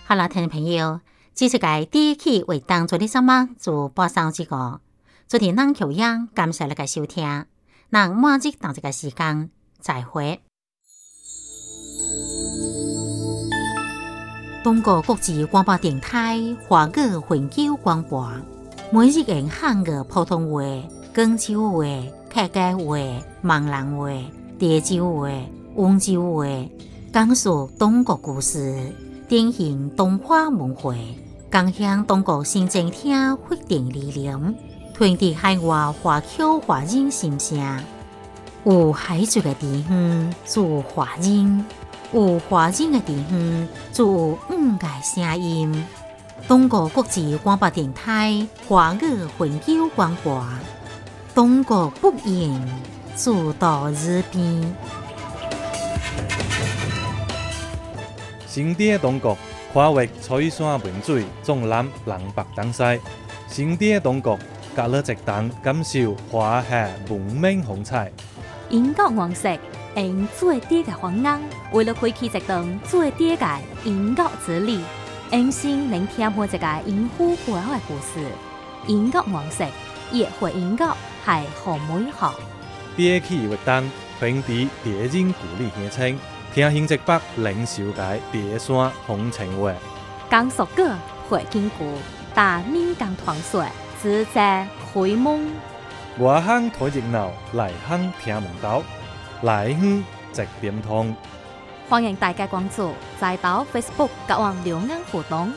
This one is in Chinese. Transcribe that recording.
好啦，听众朋友，这是个第一期为当做的什么做播送这个，昨天咱口样感谢大家收听，咱马上当这个时间再会。中国国际广播电台华语永久广播，每日用汉语普通话、广州话、客家话、闽南话、潮州话、温州话，讲述中国故事，典型东华文化，共享中国新政厅发展理念，传递海外华侨华人心声。有海族的地方做华人，有华人的地方做五个声音。中国国际广播电台华语永久广播，中国不言，自到日边。 新的中国跨越翠山文水，纵览南北东西。新的中国隔了一档，感受华夏文明风采。 英国王室用最低嘅方案，为了开启一段最低嘅英国之旅，用心聆听每一个英虎背后嘅故事。英国王室也会英国系好美好。 第一期活动传递地人故里乡亲，听新浙北领袖界第山风情话。 讲述歌会经过大闽港团水，自在开蒙。 外乡睇热闹，内乡听门道，内乡直点通。 欢迎大家关注在岛 Facebook 甲网留言互动。